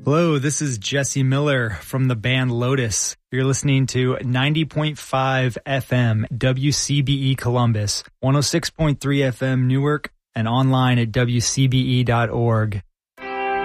Hello, this is Jesse Miller from the band Lotus. You're listening to 90.5 FM WCBE Columbus, 106.3 FM Newark, and online at WCBE.org.